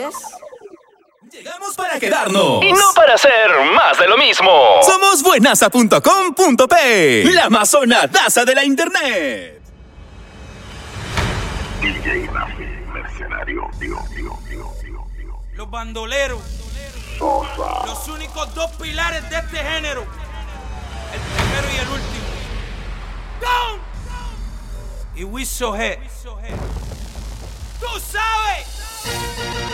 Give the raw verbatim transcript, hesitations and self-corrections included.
¿ves? Llegamos para quedarnos. Y no para hacer más de lo mismo. Somos buenaza punto com punto pe, la más sonadaza de la internet. D J Mercenario, digo, digo, digo, digo, digo. Los bandoleros. Sosa. Los únicos dos pilares de este género. El primero y el último. ¡Go! Y Wiso G. Tú sabes.